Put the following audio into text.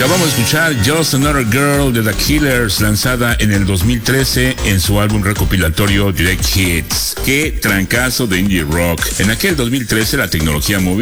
Acabamos de escuchar Just Another Girl de The Killers, lanzada en el 2013 en su álbum recopilatorio Direct Hits. ¡Qué trancazo de indie rock! En aquel 2013 la tecnología móvil